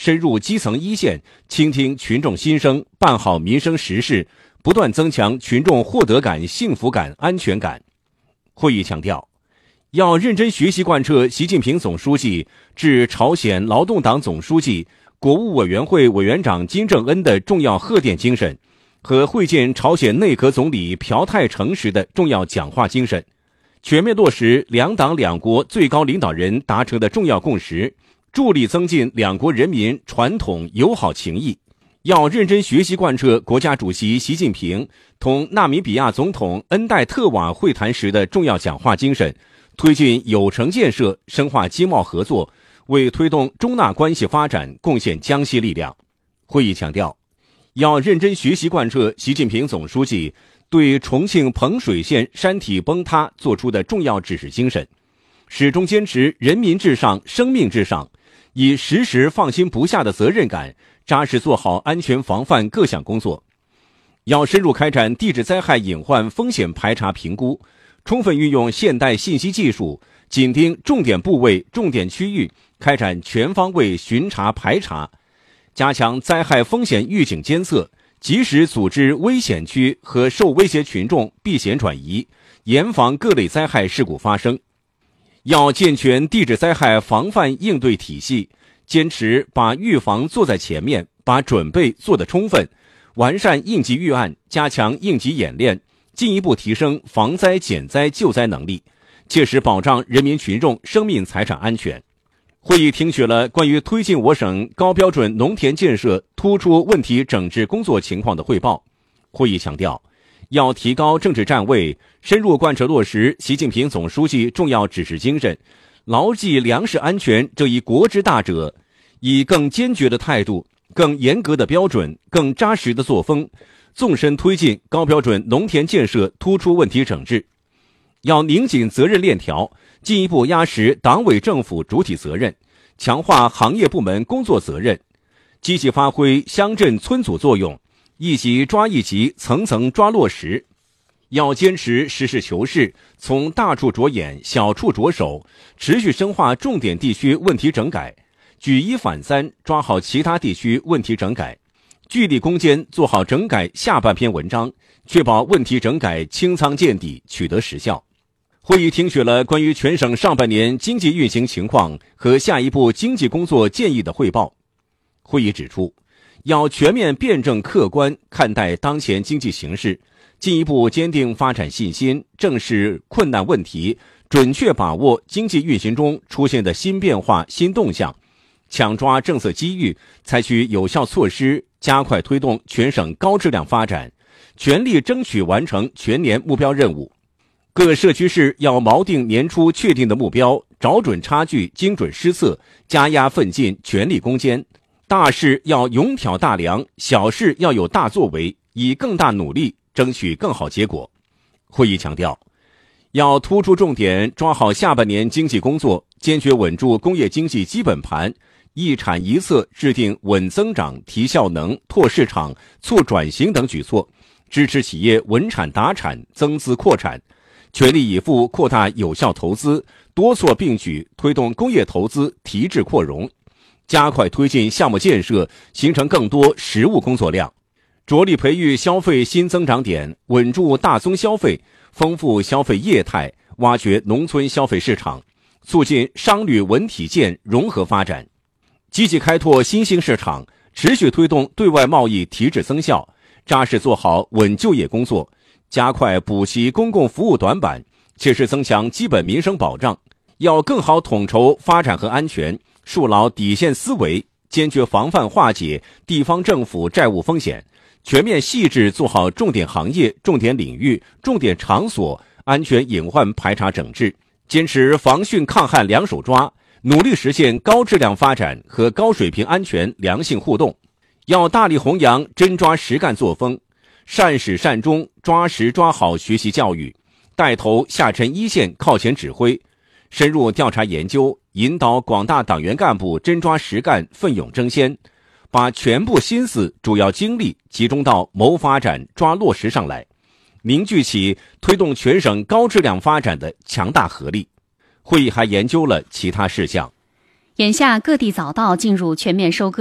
深入基层一线，倾听群众心声，办好民生实事，不断增强群众获得感、幸福感、安全感。会议强调，要认真学习贯彻习近平总书记致朝鲜劳动党总书记、国务委员会委员长金正恩的重要贺电精神和会见朝鲜内阁总理朴泰成时的重要讲话精神，全面落实两党两国最高领导人达成的重要共识，助力增进两国人民传统友好情谊。要认真学习贯彻国家主席习近平同纳米比亚总统恩代特瓦会谈时的重要讲话精神，推进友城建设，深化经贸合作，为推动中纳关系发展贡献江西力量。会议强调，要认真学习贯彻习近平总书记对重庆彭水县山体崩塌作出的重要指示精神，始终坚持人民至上、生命至上，以时时放心不下的责任感，扎实做好安全防范各项工作。要深入开展地质灾害隐患风险排查评估，充分运用现代信息技术，紧盯重点部位、重点区域，开展全方位巡查排查，加强灾害风险预警监测，及时组织危险区和受威胁群众避险转移，严防各类灾害事故发生。要健全地质灾害防范应对体系，坚持把预防做在前面，把准备做得充分，完善应急预案，加强应急演练，进一步提升防灾减灾救灾能力，切实保障人民群众生命财产安全。会议听取了关于推进我省高标准农田建设突出问题整治工作情况的汇报。会议强调，要提高政治站位，深入贯彻落实习近平总书记重要指示精神，牢记粮食安全这一国之大责，以更坚决的态度、更严格的标准、更扎实的作风，纵深推进高标准农田建设突出问题整治。要拧紧责任链条，进一步压实党委政府主体责任，强化行业部门工作责任，积极发挥乡镇村组作用，一级抓一级，层层抓落实。要坚持实事求是，从大处着眼，小处着手，持续深化重点地区问题整改，举一反三，抓好其他地区问题整改，聚力攻坚，做好整改下半篇文章，确保问题整改清仓见底，取得实效。会议听取了关于全省上半年经济运行情况和下一步经济工作建议的汇报。会议指出，要全面辩证客观看待当前经济形势，进一步坚定发展信心，正视困难问题，准确把握经济运行中出现的新变化、新动向，抢抓政策机遇，采取有效措施，加快推动全省高质量发展，全力争取完成全年目标任务。各社区市要锚定年初确定的目标，找准差距，精准施策，加压奋进，全力攻坚。大事要勇挑大梁，小事要有大作为，以更大努力争取更好结果。会议强调，要突出重点抓好下半年经济工作，坚决稳住工业经济基本盘，一产一策制定稳增长、提效能、拓市场、促转型等举措，支持企业稳产打产、增资扩产，全力以赴扩大有效投资，多措并举推动工业投资提质扩容，加快推进项目建设，形成更多实务工作量，着力培育消费新增长点，稳住大宗消费，丰富消费业态，挖掘农村消费市场，促进商旅文体建融合发展，积极开拓新兴市场，持续推动对外贸易提质增效，扎实做好稳就业工作，加快补齐公共服务短板，切实增强基本民生保障。要更好统筹发展和安全，树牢底线思维，坚决防范化解地方政府债务风险，全面细致做好重点行业、重点领域、重点场所安全隐患排查整治，坚持防汛抗旱两手抓，努力实现高质量发展和高水平安全良性互动。要大力弘扬真抓实干作风，善始善终，抓实抓好学习教育，带头下沉一线靠前指挥，深入调查研究，引导广大党员干部真抓实干，奋勇争先，把全部心思、主要精力集中到谋发展、抓落实上来，凝聚起推动全省高质量发展的强大合力。会议还研究了其他事项。 眼下各地早稻进入全面收割